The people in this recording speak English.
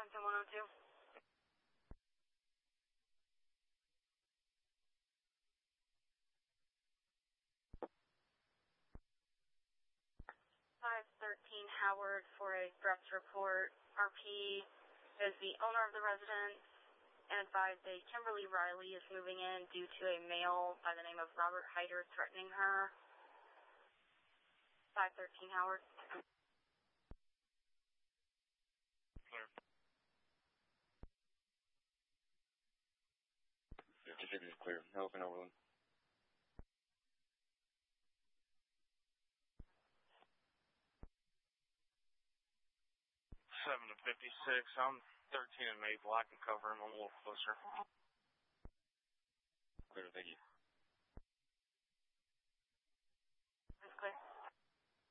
Washington 102. 513 Howard for a threats report. RP is the owner of the residence and advised that Kimberly Riley is moving in due to a male by the name of Robert Hyder threatening her. 513 Howard. Clear. 56 is clear. Elephant Overland. 7 to 56. I'm 13 in Maple. I can cover him. I'm a little closer. Clear, thank you.